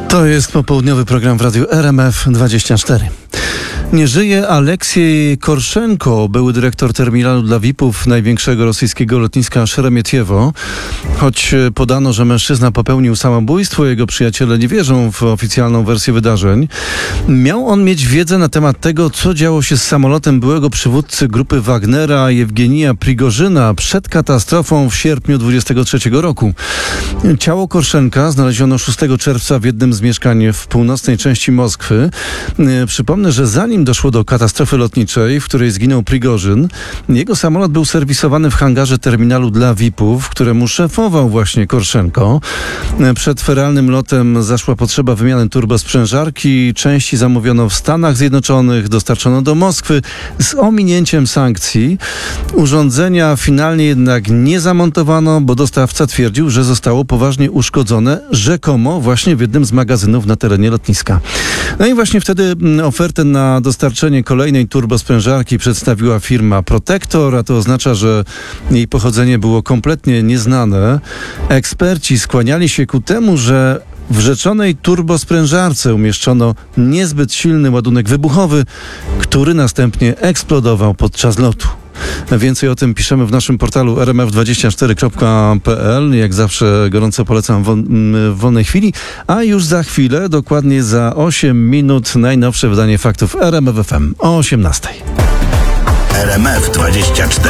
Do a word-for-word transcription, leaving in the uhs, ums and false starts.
To jest popołudniowy program w Radiu R M F dwadzieścia cztery. Nie żyje Aleksiej Korszenko, były dyrektor terminalu dla V I P-ów największego rosyjskiego lotniska Szeremietjewo. Choć podano, że mężczyzna popełnił samobójstwo, jego przyjaciele nie wierzą w oficjalną wersję wydarzeń. Miał on mieć wiedzę na temat tego, co działo się z samolotem byłego przywódcy grupy Wagnera Jewgenija Prigorzyna przed katastrofą w sierpniu dwudziestego trzeciego roku. Ciało Korszenka znaleziono szóstego czerwca w jednym z mieszkań w północnej części Moskwy. Przypomnę, że zanim doszło do katastrofy lotniczej, w której zginął Prigorzyn, jego samolot był serwisowany w hangarze terminalu dla V I P-ów, któremu szefował właśnie Korszenko. Przed feralnym lotem zaszła potrzeba wymiany turbosprzężarki. Części zamówiono w Stanach Zjednoczonych, dostarczono do Moskwy z ominięciem sankcji. Urządzenia finalnie jednak nie zamontowano, bo dostawca twierdził, że zostało poważnie uszkodzone, rzekomo właśnie w jednym z magazynów na terenie lotniska. No i właśnie wtedy ofertę na dostarczenie kolejnej turbosprężarki przedstawiła firma Protector, a to oznacza, że jej pochodzenie było kompletnie nieznane. Eksperci skłaniali się ku temu, że w rzeczonej turbosprężarce umieszczono niezbyt silny ładunek wybuchowy, który następnie eksplodował podczas lotu. Więcej o tym piszemy w naszym portalu r m f dwadzieścia cztery kropka p l. Jak zawsze gorąco polecam w wolnej chwili. A już za chwilę, dokładnie za osiem minut, najnowsze wydanie faktów R M F F M o osiemnastej. R M F dwadzieścia cztery.